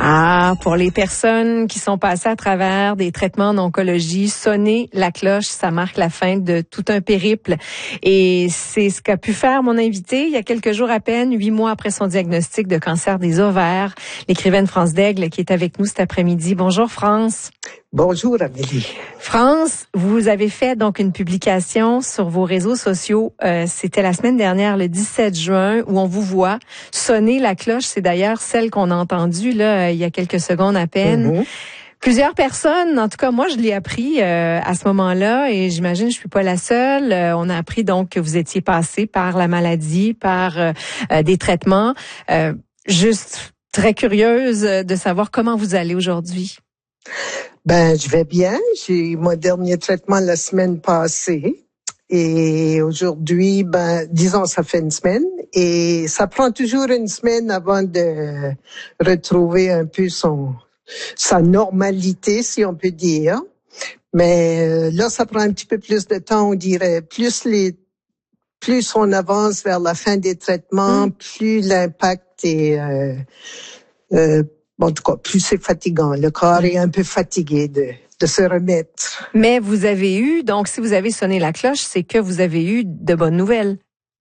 Ah, pour les personnes qui sont passées à travers des traitements en oncologie, sonner la cloche, ça marque la fin de tout un périple. Et c'est ce qu'a pu faire mon invité il y a quelques jours à peine, 8 mois après son diagnostic de cancer des ovaires, l'écrivaine France Daigle qui est avec nous cet après-midi. Bonjour France. Bonjour Amélie. France, vous avez fait donc une publication sur vos réseaux sociaux. C'était la semaine dernière, le 17 juin, où on vous voit sonner la cloche. C'est d'ailleurs celle qu'on a entendue là il y a quelques secondes à peine. Mm-hmm. Plusieurs personnes, en tout cas moi je l'ai appris à ce moment-là et j'imagine je suis pas la seule. On a appris donc que vous étiez passé par la maladie, par des traitements. Juste très curieuse de savoir comment vous allez aujourd'hui. Je vais bien. J'ai eu mon dernier traitement la semaine passée. Et aujourd'hui, disons, ça fait une semaine. Et ça prend toujours une semaine avant de retrouver un peu sa normalité, si on peut dire. Mais là, ça prend un petit peu plus de temps, on dirait. Plus on avance vers la fin des traitements, plus l'impact est... en tout cas, plus c'est fatigant. Le corps est un peu fatigué de se remettre. Mais vous avez eu, donc si vous avez sonné la cloche, c'est que vous avez eu de bonnes nouvelles.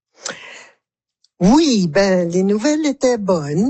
Oui, les nouvelles étaient bonnes.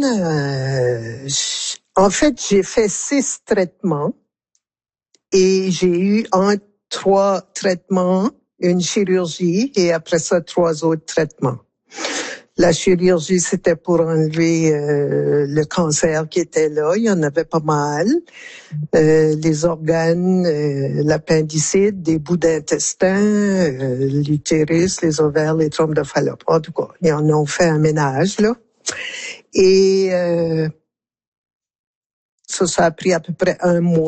En fait, j'ai fait 6 traitements et j'ai eu 3 traitements, une chirurgie et après ça 3 autres traitements. La chirurgie, c'était pour enlever le cancer qui était là. Il y en avait pas mal. Les organes, l'appendicite, des bouts d'intestin, l'utérus, les ovaires, les trompes de Fallope. En tout cas, ils en ont fait un ménage, là. Et ça a pris à peu près 1 mois.